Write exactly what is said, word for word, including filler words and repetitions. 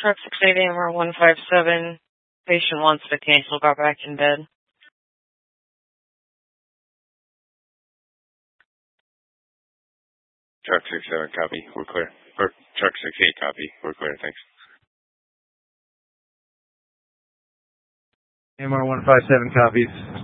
Truck six eight A M R one five seven. Patient wants to cancel, got back in bed. Truck six seven, copy. We're clear. Or truck six eight, copy. We're clear, thanks. A M R one five seven copies.